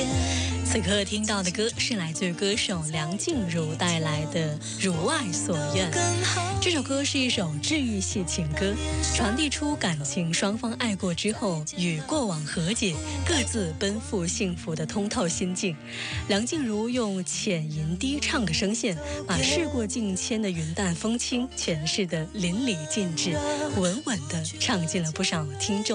此刻听到的歌是来自于歌手梁静茹带来的《如爱所愿》。这首歌是一首治愈系情歌，传递出感情双方爱过之后与过往和解，各自奔赴幸福的通透心境。梁静茹用浅吟低唱的声线，把事过境迁的云淡风轻诠释得淋漓尽致，稳稳地唱进了不少听众